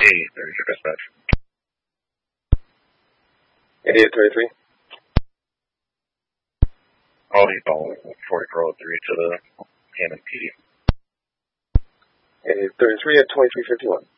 there's your dispatch. 8833. Oh, he's calling 4403 to the Hammond PD. 8833 at 2351.